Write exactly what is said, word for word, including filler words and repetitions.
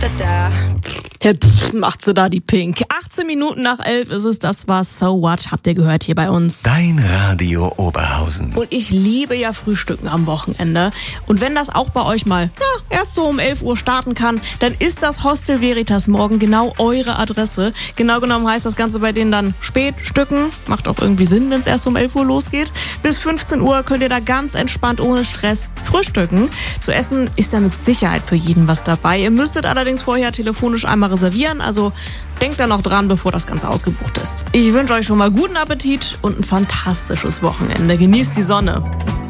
Pff, macht sie da die Pink. achtzehn Minuten nach elf ist es, das war So What, habt ihr gehört hier bei uns. Dein Radio Oberhausen. Und ich liebe ja Frühstücken am Wochenende. Und wenn das auch bei euch mal na, erst so um elf Uhr starten kann, dann ist das Hostel Veritas morgen genau eure Adresse. Genau genommen heißt das Ganze bei denen dann Spätstücken. Macht auch irgendwie Sinn, wenn es erst um elf Uhr losgeht. Bis fünfzehn Uhr könnt ihr da ganz entspannt ohne Stress frühstücken. Zu essen ist da mit Sicherheit für jeden was dabei. Ihr müsstet allerdings vorher telefonisch einmal reservieren, also denkt da noch dran, bevor das Ganze ausgebucht ist. Ich wünsche euch schon mal guten Appetit und ein fantastisches Wochenende. Genießt die Sonne.